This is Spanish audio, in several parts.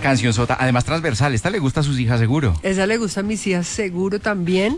Canción sota, además transversal. Esta le gusta a sus hijas seguro. Esa le gusta a mis hijas seguro también.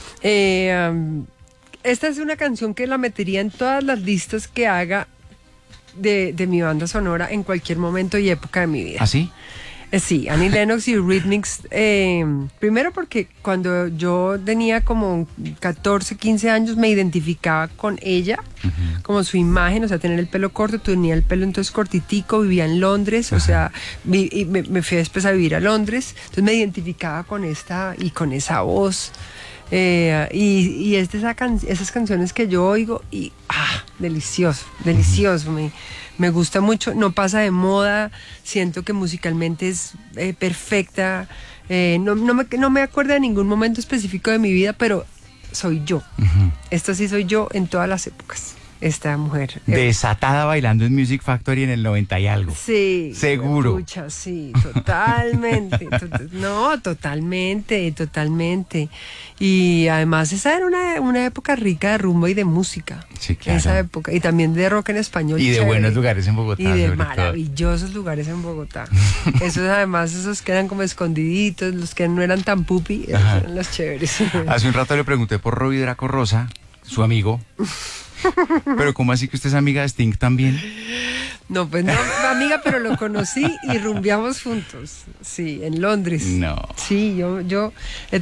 Esta es una canción que la metería en todas las listas que haga de mi banda sonora en cualquier momento y época de mi vida. ¿Ah, sí? Sí, Annie Lennox y Eurythmics, primero porque cuando yo tenía como 14, 15 años me identificaba con ella, como su imagen, o sea, tener el pelo corto, tenía el pelo entonces cortitico, vivía en Londres, o sea, y me fui después a vivir a Londres, entonces me identificaba con esta y con esa voz. Y es de esas canciones que yo oigo y delicioso, delicioso, me gusta mucho, no pasa de moda, siento que musicalmente es perfecta, no me acuerdo de ningún momento específico de mi vida, pero soy yo, esto sí soy yo en todas las épocas. Esta mujer. Desatada bailando en Music Factory en el 90 y algo. Sí. Seguro. Escucha, sí, totalmente. Totalmente. Y además esa era una época rica de rumbo y de música. Sí, claro. Esa época. Y también de rock en español. Y de chévere. buenos lugares en Bogotá. Y de maravillosos lugares en Bogotá. Esos que eran como escondiditos, los que no eran tan pupi, eran los chéveres. Hace un rato le pregunté por Robbie Draco Rosa, su amigo. Pero ¿cómo así que usted es amiga de Sting también? No, pues no, amiga, pero lo conocí y rumbeamos juntos, sí, en Londres. No. Sí, yo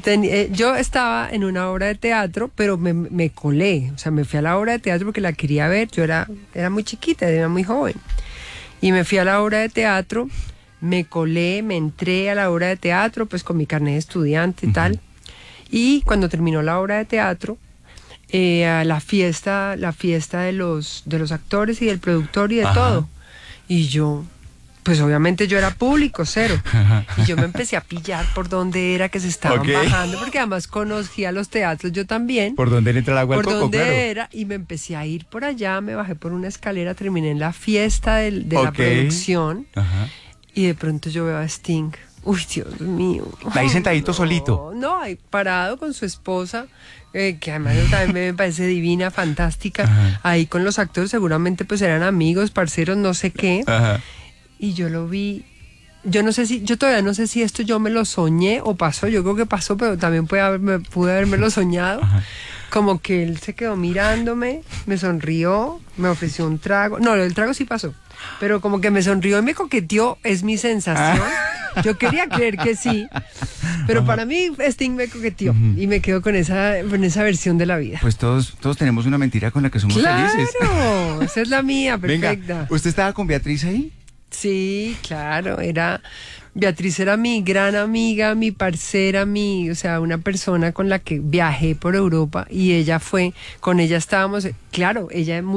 estaba en una obra de teatro, pero me colé, o sea, me fui a la obra de teatro porque la quería ver, yo era muy chiquita, era muy joven, y me fui a la obra de teatro, me colé, me entré a la obra de teatro, pues con mi carnet de estudiante y tal, y cuando terminó la obra de teatro, a la fiesta de los actores y del productor y de todo. Y yo, pues obviamente yo era público, cero. Y yo me empecé a pillar por dónde era que se estaban bajando, porque además conocía los teatros yo también. ¿Por dónde le entra el agua al coco? Por dónde claro. era, y me empecé a ir por allá, me bajé por una escalera, terminé en la fiesta de la producción. Y de pronto yo veo a Sting. Uy, Dios mío. Ahí sentadito solito. No, ahí parado con su esposa, que además también me parece divina, fantástica. Ahí con los actores, seguramente pues eran amigos, parceros, no sé qué. Y yo lo vi. Yo todavía no sé si esto yo me lo soñé o pasó. Yo creo que pasó, pero también pude habérmelo soñado. Como que él se quedó mirándome, me sonrió, me ofreció un trago. No, el trago sí pasó. Pero como que me sonrió y me coqueteó, es mi sensación. Yo quería creer que sí, pero para mí Sting me coqueteó y me quedo con esa versión de la vida. Pues todos tenemos una mentira con la que somos felices. Claro, esa es la mía, perfecta. Venga, ¿usted estaba con Beatriz ahí? Sí, claro, Beatriz era mi gran amiga, mi parcera, o sea, una persona con la que viajé por Europa y con ella estábamos, claro, ella